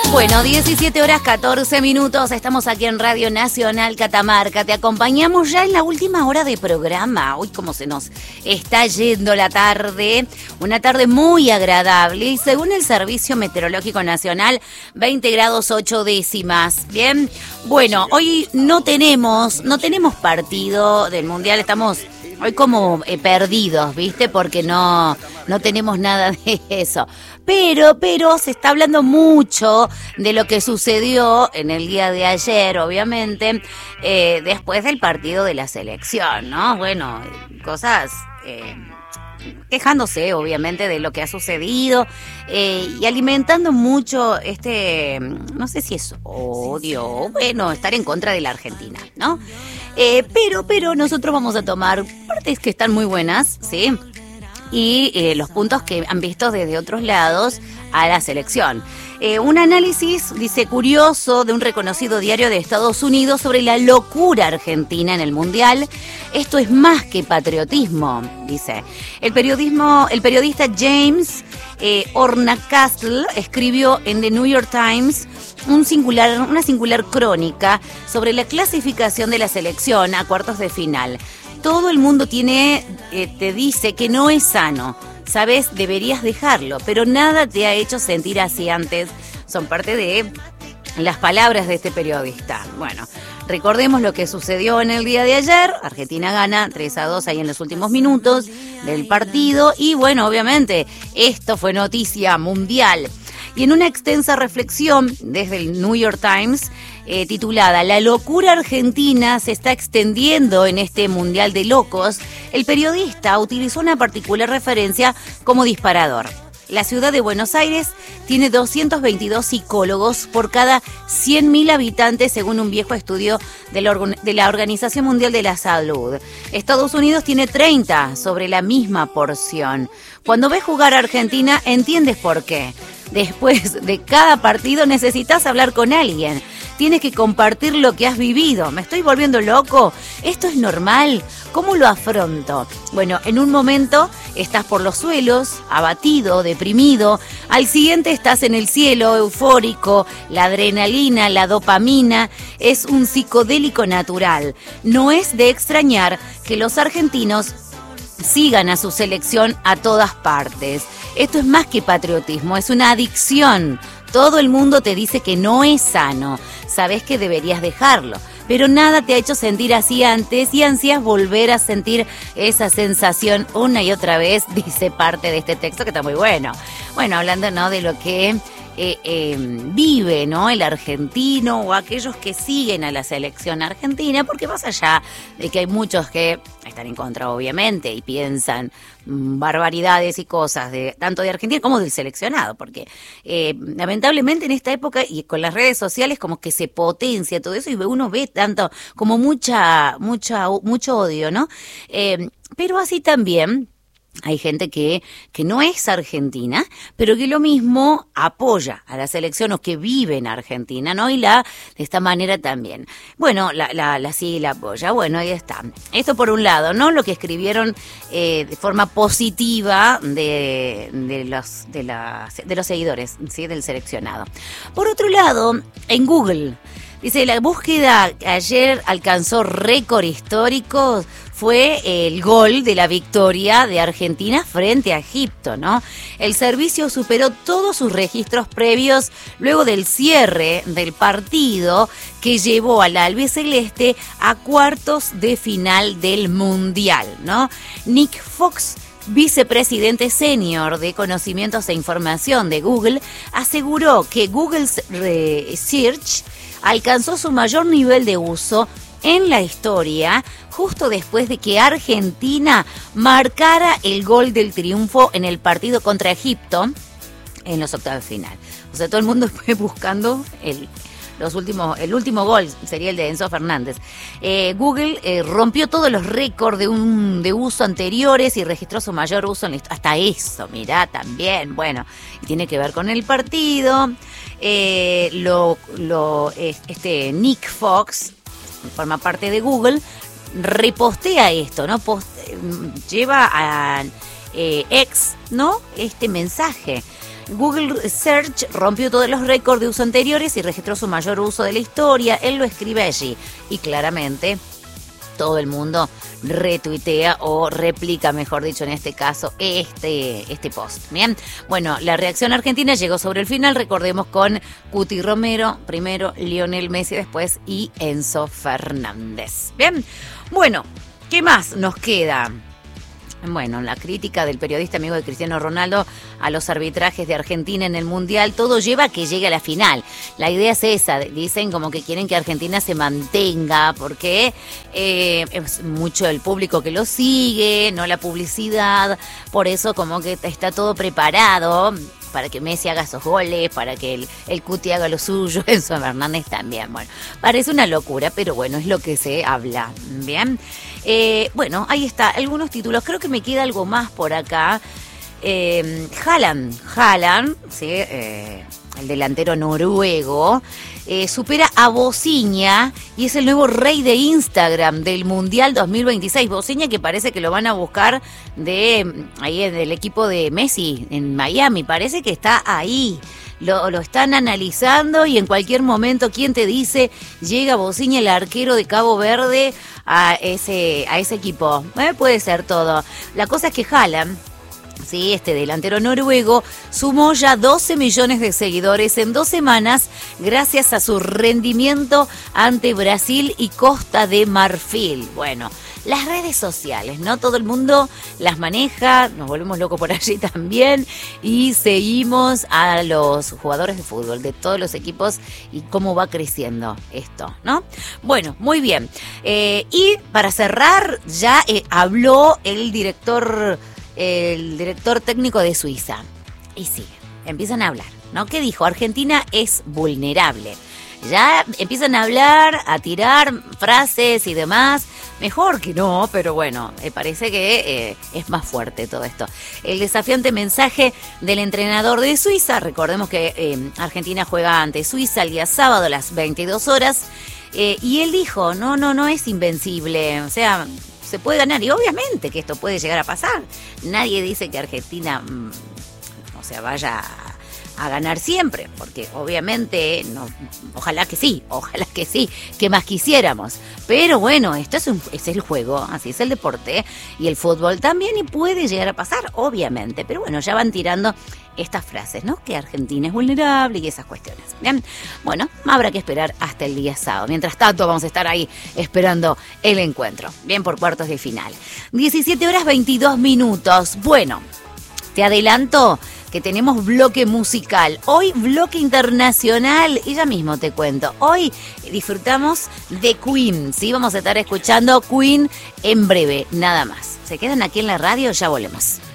Bueno, 17 horas 14 minutos, estamos aquí en Radio Nacional Catamarca, te acompañamos ya en la última hora de programa. Uy, cómo se nos está yendo la tarde, una tarde muy agradable y según el Servicio Meteorológico Nacional, 20 grados 8 décimas. Bien, bueno, hoy no tenemos partido del Mundial, estamos hoy como perdidos, ¿viste? Porque no tenemos nada de eso. Pero se está hablando mucho de lo que sucedió en el día de ayer, obviamente, después del partido de la selección, ¿no? Bueno, cosas quejándose, obviamente, de lo que ha sucedido y alimentando mucho no sé si es odio, bueno, estar en contra de la Argentina, ¿no? Pero nosotros vamos a tomar partes que están muy buenas, ¿sí? Y los puntos que han visto desde otros lados a la selección. Un análisis, dice, curioso de un reconocido diario de Estados Unidos sobre la locura argentina en el Mundial. Esto es más que patriotismo, dice. El periodista James Hornacastle escribió en The New York Times una singular crónica sobre la clasificación de la selección a cuartos de final. Todo el mundo te dice que no es sano, ¿sabes? Deberías dejarlo, pero nada te ha hecho sentir así antes. Son parte de las palabras de este periodista. Bueno, recordemos lo que sucedió en el día de ayer. Argentina gana 3-2 ahí en los últimos minutos del partido y bueno, obviamente, esto fue noticia mundial. Y en una extensa reflexión desde el New York Times, titulada "La locura argentina se está extendiendo en este mundial de locos", el periodista utilizó una particular referencia como disparador. La ciudad de Buenos Aires tiene 222 psicólogos por cada 100.000 habitantes, según un viejo estudio de la Organización Mundial de la Salud. Estados Unidos tiene 30 sobre la misma porción. Cuando ves jugar a Argentina, entiendes por qué. Después de cada partido necesitas hablar con alguien. Tienes que compartir lo que has vivido. ¿Me estoy volviendo loco? ¿Esto es normal? ¿Cómo lo afronto? Bueno, en un momento estás por los suelos, abatido, deprimido. Al siguiente estás en el cielo, eufórico. La adrenalina, la dopamina, es un psicodélico natural. No es de extrañar que los argentinos sigan a su selección a todas partes. Esto es más que patriotismo, es una adicción. Todo el mundo te dice que no es sano, sabes que deberías dejarlo, pero nada te ha hecho sentir así antes y ansías volver a sentir esa sensación una y otra vez, dice parte de este texto que está muy bueno. Bueno, hablando, ¿no?, de lo que vive, ¿no?, el argentino o aquellos que siguen a la selección argentina, porque más allá de que hay muchos que están en contra, obviamente, y piensan barbaridades y cosas tanto de Argentina como del seleccionado, porque lamentablemente en esta época y con las redes sociales como que se potencia todo eso y uno ve tanto como mucho odio, ¿no? Pero así también hay gente que no es argentina, pero que lo mismo apoya a la selección o que vive en Argentina, ¿no? Y de esta manera también. Bueno, la sigue y la apoya. Bueno, ahí está. Esto por un lado, ¿no? Lo que escribieron de forma positiva de los seguidores, ¿sí?, del seleccionado. Por otro lado, en Google, dice, la búsqueda ayer alcanzó récord histórico. Fue el gol de la victoria de Argentina frente a Egipto, ¿no? El servicio superó todos sus registros previos luego del cierre del partido que llevó al albiceleste a cuartos de final del Mundial, ¿no? Nick Fox, vicepresidente senior de conocimientos e información de Google, aseguró que Google Search alcanzó su mayor nivel de uso en la historia justo después de que Argentina marcara el gol del triunfo en el partido contra Egipto en los octavos de final. O sea, todo el mundo fue buscando el último gol, sería el de Enzo Fernández. Google rompió todos los récords de uso anteriores y registró su mayor uso en hasta eso, mirá, también, bueno, y tiene que ver con el partido. Nick Fox forma parte de Google, repostea esto, ¿no? Lleva a X, ¿no?, este mensaje. Google Search rompió todos los récords de uso anteriores y registró su mayor uso de la historia. Él lo escribe allí y claramente todo el mundo retuitea o replica, mejor dicho, en este caso, este post. Bien, bueno, la reacción argentina llegó sobre el final, recordemos, con Cuti Romero, primero Lionel Messi después y Enzo Fernández. Bien, bueno, ¿qué más nos queda? Bueno, la crítica del periodista amigo de Cristiano Ronaldo a los arbitrajes de Argentina en el Mundial, todo lleva a que llegue a la final. La idea es esa, dicen como que quieren que Argentina se mantenga, porque es mucho el público que lo sigue, no la publicidad, por eso como que está todo preparado para que Messi haga esos goles, para que el Cuti haga lo suyo, Enzo Fernández también. Bueno, parece una locura, pero bueno, es lo que se habla. Bien, bueno, ahí está, algunos títulos. Creo que me queda algo más por acá. Haaland, ¿sí? El delantero noruego, supera a Bosinha y es el nuevo rey de Instagram del Mundial 2026. Bosinha, que parece que lo van a buscar ahí del equipo de Messi en Miami, parece que está ahí. Lo están analizando y en cualquier momento, ¿quién te dice? Llega Bosinha, el arquero de Cabo Verde, a ese equipo. Puede ser todo. La cosa es que Haaland, sí, este delantero noruego, sumó ya 12 millones de seguidores en 2 semanas gracias a su rendimiento ante Brasil y Costa de Marfil. Bueno, las redes sociales, ¿no? Todo el mundo las maneja, nos volvemos locos por allí también y seguimos a los jugadores de fútbol de todos los equipos y cómo va creciendo esto, ¿no? Bueno, muy bien. Y para cerrar, ya habló el director técnico de Suiza. Y sí, empiezan a hablar, ¿no? ¿Qué dijo? Argentina es vulnerable. Ya empiezan a hablar, a tirar frases y demás. Mejor que no, pero bueno, parece que es más fuerte todo esto. El desafiante mensaje del entrenador de Suiza, recordemos que Argentina juega ante Suiza el día sábado a las 22 horas, y él dijo, no es invencible, o sea, se puede ganar, y obviamente que esto puede llegar a pasar. Nadie dice que Argentina, vaya a ganar siempre, porque obviamente no, ojalá que sí, que más quisiéramos. Pero bueno, esto es el juego, así es el deporte y el fútbol también, y puede llegar a pasar, obviamente. Pero bueno, ya van tirando estas frases, ¿no? Que Argentina es vulnerable y esas cuestiones. Bien, bueno, habrá que esperar hasta el día sábado. Mientras tanto, vamos a estar ahí esperando el encuentro. Bien, por cuartos de final. 17:22. Bueno, te adelanto que tenemos bloque musical. Hoy bloque internacional y ya mismo te cuento. Hoy disfrutamos de Queen, ¿sí? Vamos a estar escuchando Queen en breve, nada más. Se quedan aquí en la radio, ya volvemos.